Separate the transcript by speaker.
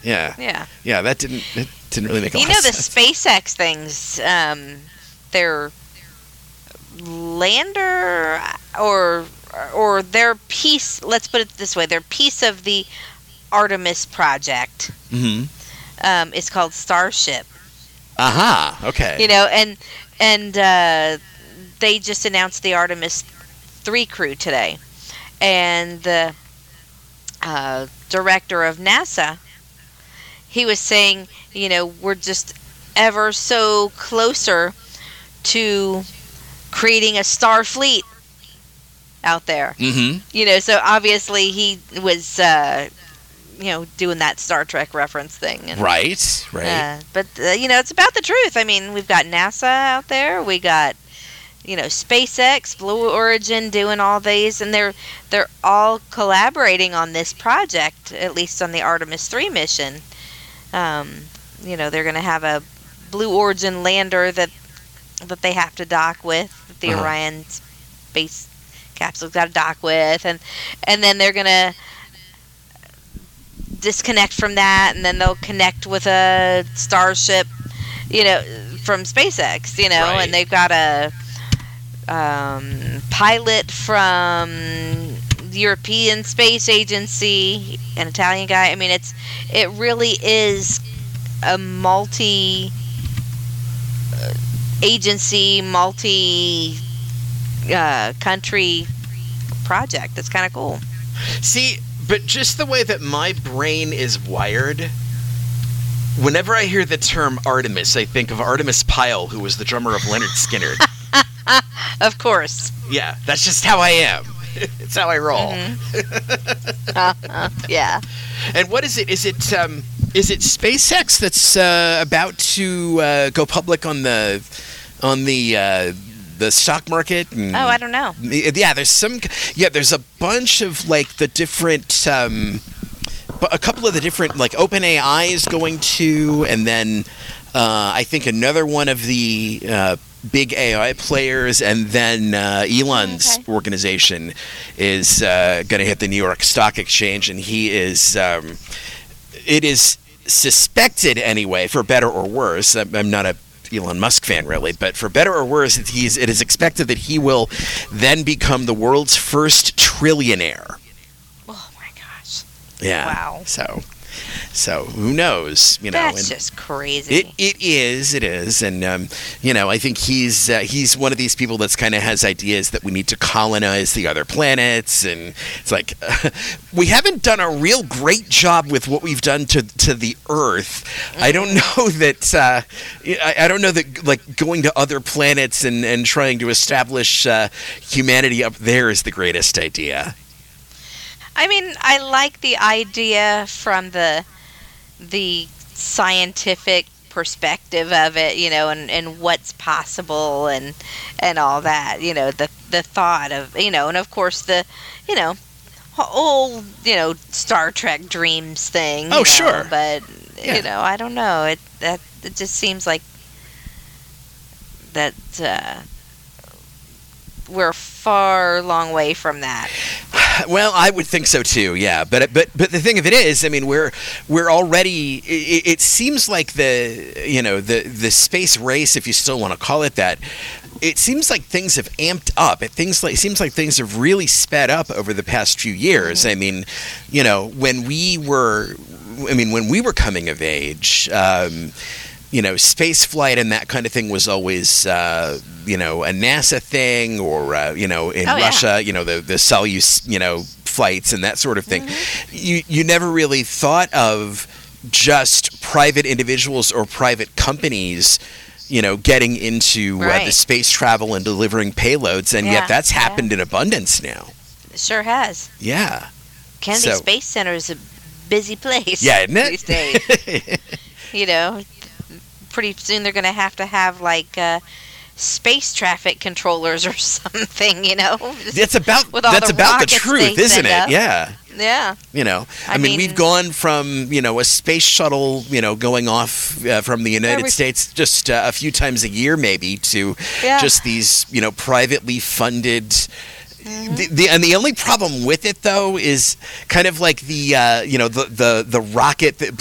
Speaker 1: Yeah.
Speaker 2: Yeah.
Speaker 1: Yeah, that didn't really make a lot
Speaker 2: You know
Speaker 1: of
Speaker 2: the
Speaker 1: sense.
Speaker 2: SpaceX things, their lander or their piece, let's put it this way, their piece of the Artemis project
Speaker 1: Mm-hmm.
Speaker 2: is called Starship.
Speaker 1: Aha. Okay.
Speaker 2: You know, and they just announced the Artemis 3 crew today. And the director of NASA, he was saying, you know, we're just ever so closer to creating a star fleet out there.
Speaker 1: Mm-hmm.
Speaker 2: You know, so obviously he was, you know, doing that Star Trek reference thing. And,
Speaker 1: Right.
Speaker 2: but, you know, it's about the truth. I mean, we've got NASA out there. We got, you know, SpaceX, Blue Origin doing all these. And they're all collaborating on this project, at least on the Artemis 3 mission. You know, they're going to have a Blue Origin lander that they have to dock with, that the Orion space capsule's got to dock with, and then they're going to disconnect from that, and then they'll connect with a Starship, you know, from SpaceX, you know,
Speaker 1: Right.
Speaker 2: and they've got a pilot from the European Space Agency, an Italian guy. I mean, it really is a multi agency, multi country project. That's kind of cool.
Speaker 1: See, but just the way that my brain is wired, whenever I hear the term Artemis, I think of Artemis Pyle, who was the drummer of Leonard Skinner.
Speaker 2: Of course.
Speaker 1: Yeah, that's just how I am. It's how I roll.
Speaker 2: Yeah.
Speaker 1: And what is it? Is it SpaceX that's about to go public on the stock market? And,
Speaker 2: Oh, I don't know.
Speaker 1: yeah, there's a bunch of like the different a couple of the different, like OpenAI is going to, and then I think another one of the big AI players, and then Elon's organization is going to hit the New York Stock Exchange, and he is. It is suspected anyway, for better or worse. I'm not a Elon Musk fan really, but for better or worse, it is expected that he will then become the world's first trillionaire.
Speaker 2: Oh my gosh.
Speaker 1: Yeah.
Speaker 2: Wow.
Speaker 1: So who knows? You know,
Speaker 2: That's just crazy.
Speaker 1: It is, and you know, I think he's one of these people that's kind of has ideas that we need to colonize the other planets, and it's like we haven't done a real great job with what we've done to the Earth. I don't know that I don't know that like going to other planets and trying to establish humanity up there is the greatest idea.
Speaker 2: I mean, I like the idea from the scientific perspective of it, you know, and what's possible and all that, you know, the thought of, you know, and of course the, you know, whole, you know, Star Trek dreams thing.
Speaker 1: Oh, sure.
Speaker 2: But,
Speaker 1: Yeah.
Speaker 2: you know, I don't know. It just seems like that we're far long way from that.
Speaker 1: Well, I would think so too. Yeah, but the thing of it is, I mean, we're already. It seems like the space race, if you still want to call it that. It seems like things have amped up. It seems like things have really sped up over the past few years. Mm-hmm. I mean, you know, when we were coming of age. You know, space flight and that kind of thing was always, you know, a NASA thing, or you know, in Russia, you know, the Soyuz, you know, flights and that sort of thing. Mm-hmm. You never really thought of just private individuals or private companies, you know, getting into the space travel and delivering payloads, and yet that's happened in abundance now.
Speaker 2: It sure has.
Speaker 1: Yeah.
Speaker 2: Kennedy Space Center is a busy place.
Speaker 1: Yeah, isn't it?
Speaker 2: These days. You know. Pretty soon they're going to have like space traffic controllers or something, you know.
Speaker 1: That's about the truth, isn't it? Yeah.
Speaker 2: Yeah.
Speaker 1: You know, I mean, we've gone from, you know, a space shuttle, you know, going off from the United States just a few times a year maybe to just these, you know, privately funded. Mm-hmm. And the only problem with it though is kind of like the you know the rocket that